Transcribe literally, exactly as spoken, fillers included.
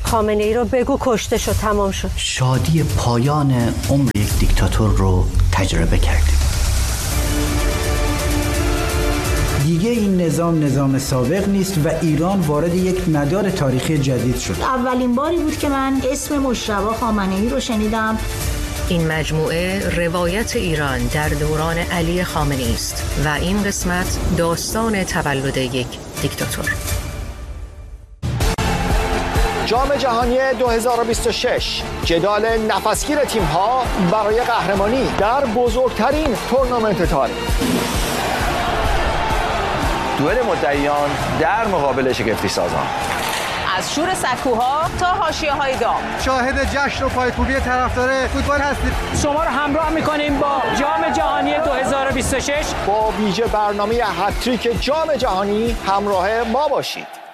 خامنه ای رو بگو کشته شد، تمام شد. شادی پایان عمر یک دیکتاتور رو تجربه کردیم. دیگه این نظام نظام سابق نیست و ایران وارد یک مدار تاریخی جدید شد. اولین باری بود که من اسم مجتبی خامنه‌ای رو شنیدم. این مجموعه روایت ایران در دوران علی خامنه‌ای است و این قسمت داستان تولد یک دیکتاتور. جام جهانی دو هزار و بیست و شش، جدال نفسگیر تیم‌ها برای قهرمانی در بزرگترین تورنمنت تاریخ. دوئل مدعیان در مقابل شگفتی سازان. از شور سکوها تا حاشیه‌های داغ، شاهد جشن و پایکوبی طرفدار فوتبال هستید. شما رو همراه می‌کنیم با جام جهانی دو هزار و بیست و شش. با ویژه برنامه هتریک جام جهانی همراه ما باشید.